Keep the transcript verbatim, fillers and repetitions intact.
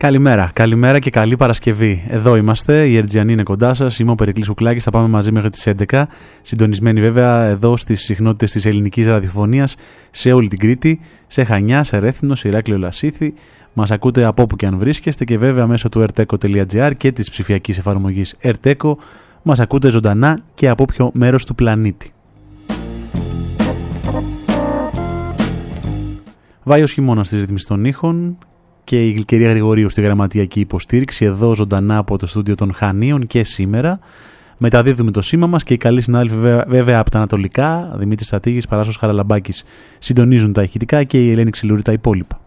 Καλημέρα, καλημέρα και καλή Παρασκευή. Εδώ είμαστε, η Ερτζιανή είναι κοντά σας. Είμαι ο Περικλής Κουκλάκης, θα πάμε μαζί μέχρι τις έντεκα. Συντονισμένοι βέβαια εδώ στις συχνότητες της ελληνικής ραδιοφωνίας σε όλη την Κρήτη, σε Χανιά, σε Ρέθυμνο, σε Ηράκλειο Λασίθι. Μας ακούτε από όπου και αν βρίσκεστε και βέβαια μέσω του ερτέκο τελεία τζι άρ και της ψηφιακής εφαρμογής ερτέκο. Μας ακούτε ζωντανά και από όποιο μέρος του πλανήτη. Βάιος χειμώνας στις ρυθμίσεις των ήχων και η Γλυκερία Γρηγορίου στη γραμματιακή υποστήριξη εδώ ζωντανά από το στούντιο των Χανίων και σήμερα. Μεταδίδουμε το σήμα μας και οι καλοί συνάδελφοι βέβαια, βέβαια από τα Ανατολικά, Δημήτρης Στρατήγης, Παράσος Χαραλαμπάκης συντονίζουν τα ηχητικά και η Ελένη Ξυλούρη τα υπόλοιπα.